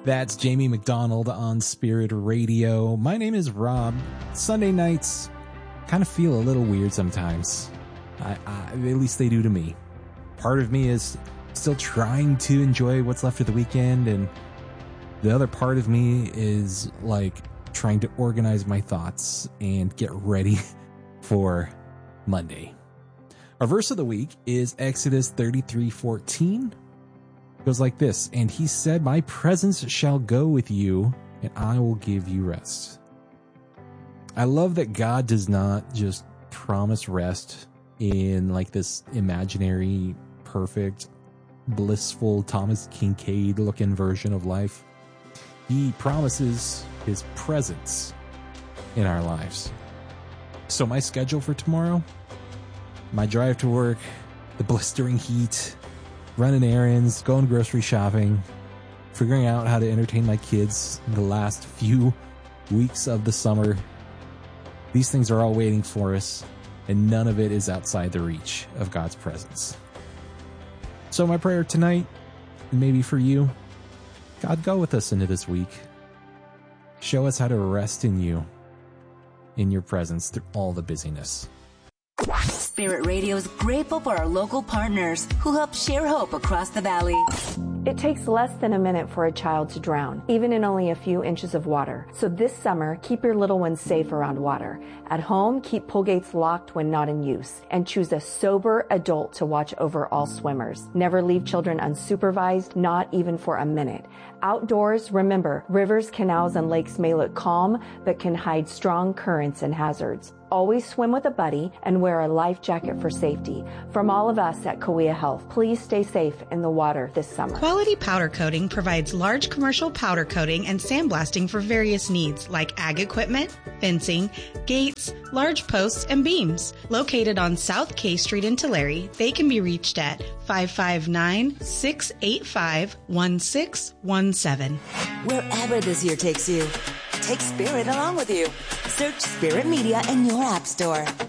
That's Jamie McDonald on Spirit Radio. My name is Rob. Sunday nights kind of feel a little weird sometimes. At least they do to me. Part of me is still trying to enjoy what's left of the weekend, and the other part of me is like trying to organize my thoughts and get ready for Monday. Our verse of the week is Exodus 33:14. It goes like this: "And he said, my presence shall go with you, and I will give you rest." I love that God does not just promise rest in like this imaginary, perfect, blissful Thomas Kincaid looking version of life. He promises his presence in our lives. So my schedule for tomorrow, my drive to work, the blistering heat, running errands, going grocery shopping, figuring out how to entertain my kids in the last few weeks of the summer. These things are all waiting for us, and none of it is outside the reach of God's presence. So my prayer tonight, and maybe for you, God, go with us into this week. Show us how to rest in you, in your presence through all the busyness. Spirit Radio is grateful for our local partners who help share hope across the valley. It takes less than a minute for a child to drown, even in only a few inches of water. So this summer, keep your little ones safe around water. At home, keep pool gates locked when not in use, and choose a sober adult to watch over all swimmers. Never leave children unsupervised, not even for a minute. Outdoors, remember, rivers, canals, and lakes may look calm, but can hide strong currents and hazards. Always swim with a buddy and wear a life jacket for safety. From all of us at Kauai Health, please stay safe in the water this summer. Quality Powder Coating provides large commercial powder coating and sandblasting for various needs like ag equipment, fencing, gates, large posts, and beams. Located on South K Street in Tulare, they can be reached at 559-685-1617. Wherever this year takes you, take Spirit along with you. Search Spirit Media in your app store.